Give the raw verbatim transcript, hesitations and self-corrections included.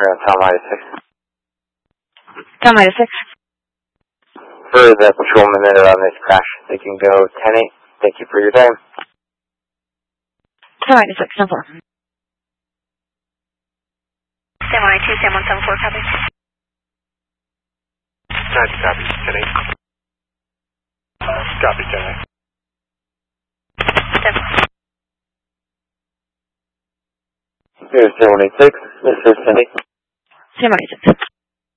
We're on Tom Minus six. Tom Minus six. For the patrolman that are on this crash, they can go ten eight. Thank you for your time. Tom Minus six, ten four. Sam one two, Sam one seven four, copy. Copy, copy, ten eight. Copy, ten eight. Here's seven one eight six. This is Cindy. Sam one eight six.